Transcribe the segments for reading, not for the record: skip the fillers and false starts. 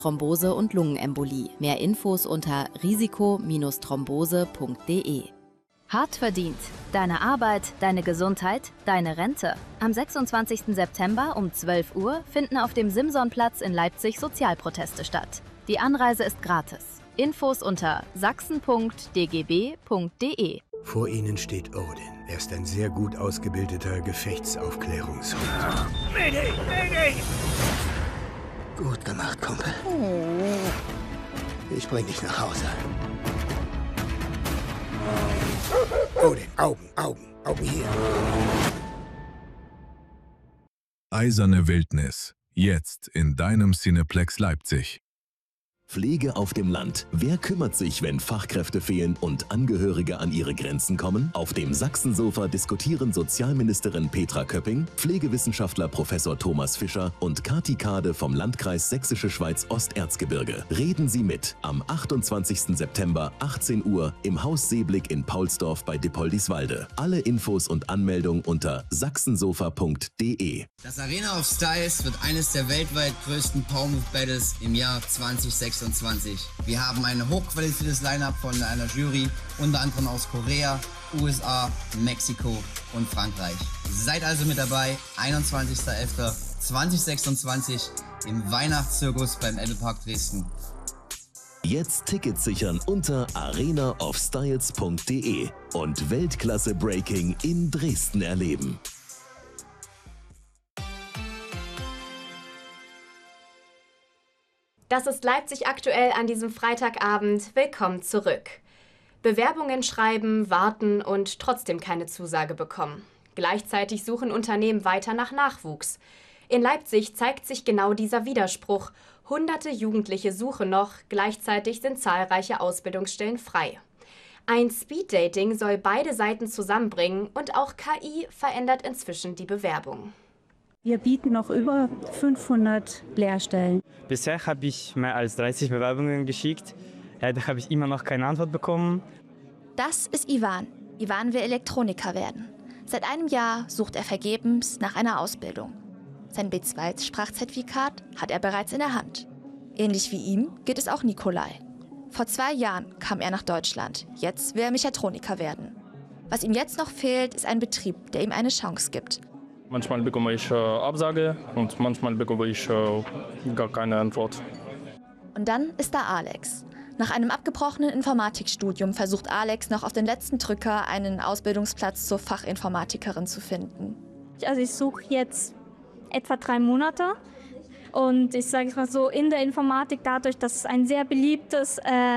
Thrombose und Lungenembolie. Mehr Infos unter risiko-thrombose.de. Hart verdient. Deine Arbeit, deine Gesundheit, deine Rente. Am 26. September um 12 Uhr finden auf dem Simsonplatz in Leipzig Sozialproteste statt. Die Anreise ist gratis. Infos unter sachsen.dgb.de. Vor ihnen steht Odin. Er ist ein sehr gut ausgebildeter Gefechtsaufklärungshund. Mayday! Mayday! Gut gemacht, Kumpel. Ich bring dich nach Hause. Odin, Augen hier. Eiserne Wildnis. Jetzt in deinem Cineplex Leipzig. Pflege auf dem Land. Wer kümmert sich, wenn Fachkräfte fehlen und Angehörige an ihre Grenzen kommen? Auf dem Sachsensofa diskutieren Sozialministerin Petra Köpping, Pflegewissenschaftler Professor Thomas Fischer und Kati Kade vom Landkreis Sächsische Schweiz Osterzgebirge. Reden Sie mit am 28. September 18 Uhr im Haus Seeblick in Paulsdorf bei Dippoldiswalde. Alle Infos und Anmeldung unter sachsensofa.de. Das Arena of Styles wird eines der weltweit größten Power Move Battles im Jahr 2026. Wir haben ein hochqualifiziertes Line-Up von einer Jury, unter anderem aus Korea, USA, Mexiko und Frankreich. Seid also mit dabei, 21.11.2026 im Weihnachtszirkus beim Ebbepark Dresden. Jetzt Tickets sichern unter arenaofstyles.de und Weltklasse Breaking in Dresden erleben. Das ist Leipzig aktuell an diesem Freitagabend. Willkommen zurück. Bewerbungen schreiben, warten und trotzdem keine Zusage bekommen. Gleichzeitig suchen Unternehmen weiter nach Nachwuchs. In Leipzig zeigt sich genau dieser Widerspruch. Hunderte Jugendliche suchen noch, gleichzeitig sind zahlreiche Ausbildungsstellen frei. Ein Speeddating soll beide Seiten zusammenbringen und auch KI verändert inzwischen die Bewerbung. Wir bieten noch über 500 Lehrstellen. Bisher habe ich mehr als 30 Bewerbungen geschickt. Leider habe ich immer noch keine Antwort bekommen. Das ist Ivan. Ivan will Elektroniker werden. Seit einem Jahr sucht er vergebens nach einer Ausbildung. Sein B2-Sprachzertifikat hat er bereits in der Hand. Ähnlich wie ihm geht es auch Nikolai. Vor 2 Jahren kam er nach Deutschland. Jetzt will er Mechatroniker werden. Was ihm jetzt noch fehlt, ist ein Betrieb, der ihm eine Chance gibt. Manchmal bekomme ich Absage und manchmal bekomme ich gar keine Antwort. Und dann ist da Alex. Nach einem abgebrochenen Informatikstudium versucht Alex noch auf den letzten Drücker einen Ausbildungsplatz zur Fachinformatikerin zu finden. Also ich suche jetzt etwa 3 Monate und ich sage es mal so, in der Informatik, dadurch, dass es ein sehr beliebtes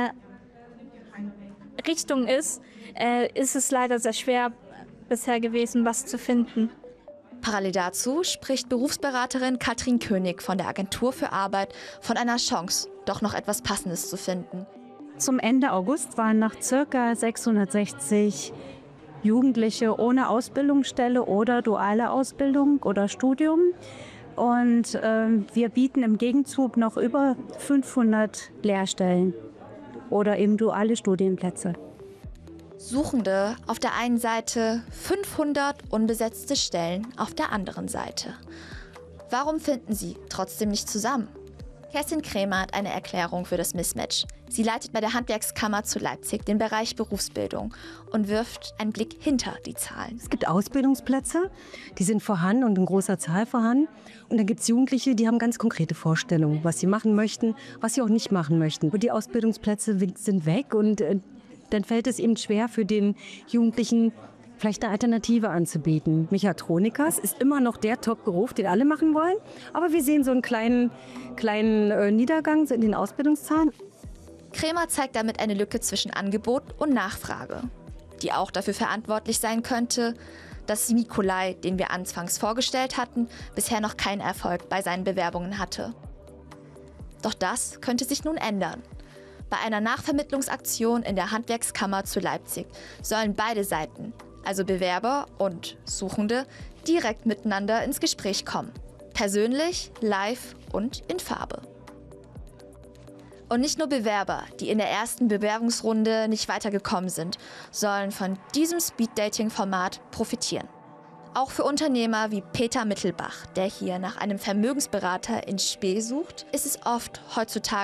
Richtung ist, ist es leider sehr schwer bisher gewesen, was zu finden. Parallel dazu spricht Berufsberaterin Katrin König von der Agentur für Arbeit von einer Chance, doch noch etwas Passendes zu finden. Zum Ende August waren noch ca. 660 Jugendliche ohne Ausbildungsstelle oder duale Ausbildung oder Studium. Und wir bieten im Gegenzug noch über 500 Lehrstellen oder eben duale Studienplätze. Suchende auf der einen Seite, 500 unbesetzte Stellen auf der anderen Seite. Warum finden sie trotzdem nicht zusammen? Kerstin Krämer hat eine Erklärung für das Mismatch. Sie leitet bei der Handwerkskammer zu Leipzig den Bereich Berufsbildung und wirft einen Blick hinter die Zahlen. Es gibt Ausbildungsplätze, die sind vorhanden und in großer Zahl vorhanden. Und dann gibt es Jugendliche, die haben ganz konkrete Vorstellungen, was sie machen möchten, was sie auch nicht machen möchten. Und die Ausbildungsplätze sind weg und dann fällt es eben schwer für den Jugendlichen, vielleicht eine Alternative anzubieten. Mechatroniker ist immer noch der Top-Beruf, den alle machen wollen. Aber wir sehen so einen kleinen Niedergang in den Ausbildungszahlen. Krämer zeigt damit eine Lücke zwischen Angebot und Nachfrage, die auch dafür verantwortlich sein könnte, dass Nikolai, den wir anfangs vorgestellt hatten, bisher noch keinen Erfolg bei seinen Bewerbungen hatte. Doch das könnte sich nun ändern. Bei einer Nachvermittlungsaktion in der Handwerkskammer zu Leipzig sollen beide Seiten, also Bewerber und Suchende, direkt miteinander ins Gespräch kommen. Persönlich, live und in Farbe. Und nicht nur Bewerber, die in der ersten Bewerbungsrunde nicht weitergekommen sind, sollen von diesem Speed-Dating-Format profitieren. Auch für Unternehmer wie Peter Mittelbach, der hier nach einem Vermögensberater in Spee sucht, ist es oft heutzutage